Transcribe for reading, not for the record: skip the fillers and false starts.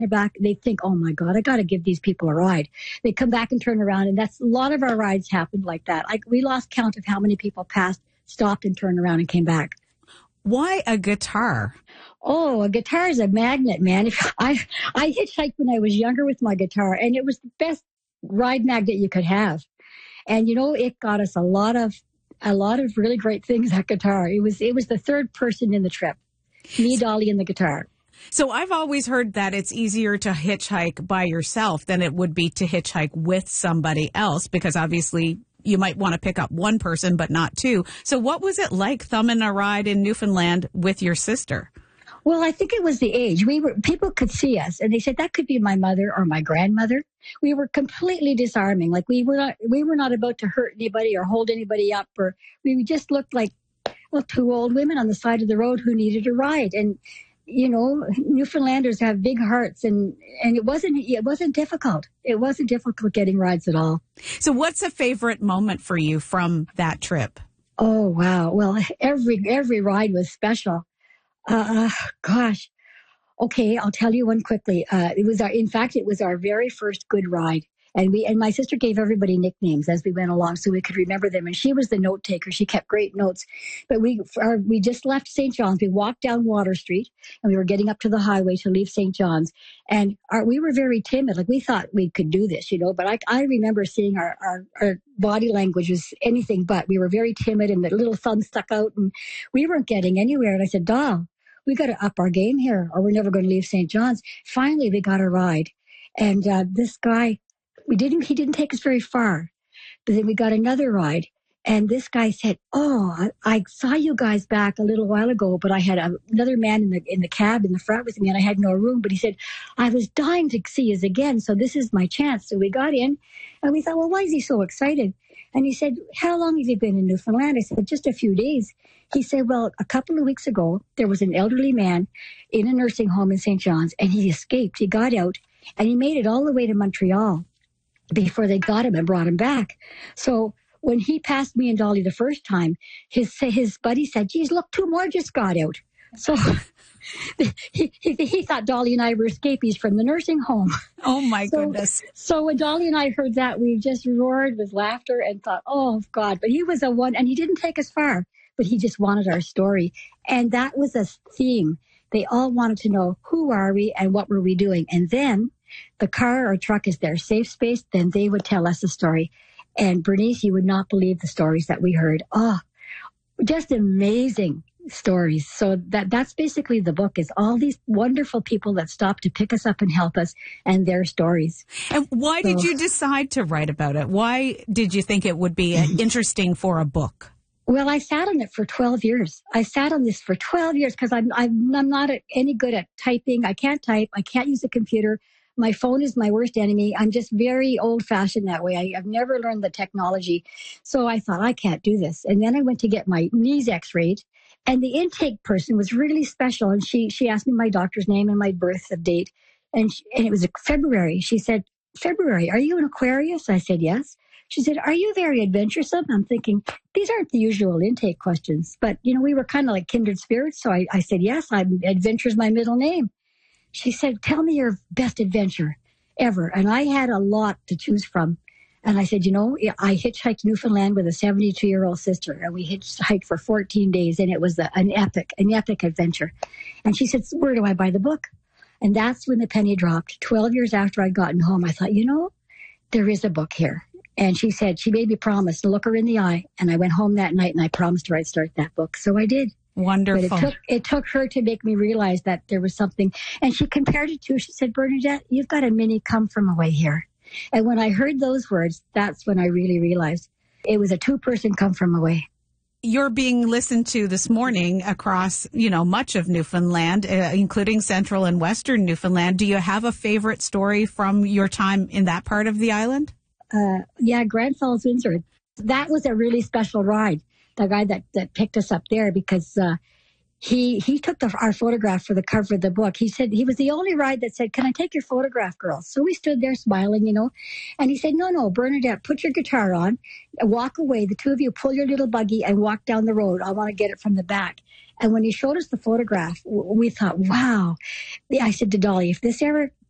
back, they think, oh my God, I got to give these people a ride. They come back and turn around, and that's a lot of our rides happened like that. Like we lost count of how many people passed, stopped, and turned around and came back. Why a guitar? Oh, a guitar is a magnet, man. I hitchhiked when I was younger with my guitar, and it was the best ride magnet you could have. And it got us a lot of really great things. That guitar. It was the third person in the trip, me, Dolly, and the guitar. So I've always heard that it's easier to hitchhike by yourself than it would be to hitchhike with somebody else, because obviously you might want to pick up one person, but not two. So what was it like thumbing a ride in Newfoundland with your sister? Well, I think it was the age. People could see us, and they said that could be my mother or my grandmother. We were completely disarming. Like we were not about to hurt anybody or hold anybody up, or we just looked like, well, two old women on the side of the road who needed a ride. And Newfoundlanders have big hearts, and it wasn't difficult. It wasn't difficult getting rides at all. So what's a favorite moment for you from that trip? Oh, wow. Well, every ride was special. Gosh. Okay, I'll tell you one quickly. It was our very first good ride. And my sister gave everybody nicknames as we went along so we could remember them. And she was the note taker. She kept great notes. But we just left St. John's. We walked down Water Street, and we were getting up to the highway to leave St. John's. And we were very timid. Like we thought we could do this, but I remember seeing our body language was anything but. We were very timid, and the little thumb stuck out, and we weren't getting anywhere. And I said, Doll, we got to up our game here, or we're never going to leave St. John's. Finally, we got a ride. And this guy, he didn't take us very far, but then we got another ride. And this guy said, oh, I saw you guys back a little while ago, but I had another man in the cab in the front with me, and I had no room. But he said, I was dying to see you again, so this is my chance. So we got in, and we thought, well, why is he so excited? And he said, how long have you been in Newfoundland? I said, just a few days. He said, well, a couple of weeks ago, there was an elderly man in a nursing home in St. John's, and he escaped. He got out, and he made it all the way to Montreal before they got him and brought him back. So when he passed me and Dolly the first time, his buddy said, geez, look, two more just got out. So he thought Dolly and I were escapees from the nursing home. Oh, my goodness. So when Dolly and I heard that, we just roared with laughter and thought, oh, God. But he was and he didn't take us far, but he just wanted our story. And that was a theme. They all wanted to know, who are we and what were we doing? And then the car or truck is their safe space. Then they would tell us a story. And Bernice, you would not believe the stories that we heard. Oh, just amazing stories. So that's basically the book, is all these wonderful people that stopped to pick us up and help us, and their stories. And why did you decide to write about it? Why did you think it would be interesting for a book? Well, I sat on it for 12 years. I sat on this for 12 years because I'm not any good at typing. I can't type. I can't use a computer. My phone is my worst enemy. I'm just very old-fashioned that way. I've never learned the technology. So I thought, I can't do this. And then I went to get my knees x-rayed. And the intake person was really special. And she asked me my doctor's name and my birth date. And it was February. She said, February, are you an Aquarius? I said, yes. She said, are you very adventuresome? I'm thinking, these aren't the usual intake questions. But, we were kind of like kindred spirits. So I said, yes, adventure's my middle name. She said, tell me your best adventure ever. And I had a lot to choose from. And I said, I hitchhiked Newfoundland with a 72-year-old sister. And we hitchhiked for 14 days. And it was an epic adventure. And she said, where do I buy the book? And that's when the penny dropped. 12 years after I'd gotten home, I thought, there is a book here. And she made me promise to look her in the eye. And I went home that night and I promised her I'd start that book. So I did. Wonderful. But it took her to make me realize that there was something. And she compared it to, she said, Bernadette, you've got a mini Come From Away here. And when I heard those words, that's when I really realized it was a two-person Come From Away. You're being listened to this morning across, much of Newfoundland, including central and western Newfoundland. Do you have a favorite story from your time in that part of the island? Yeah, Grand Falls, Windsor. That was a really special ride. The guy that picked us up there, because he took our photograph for the cover of the book. He said he was the only ride that said, can I take your photograph, girls? So we stood there smiling, and he said, no, Bernadette, put your guitar on, walk away. The two of you pull your little buggy and walk down the road. I want to get it from the back. And when he showed us the photograph, we thought, wow. I said to Dolly, if this ever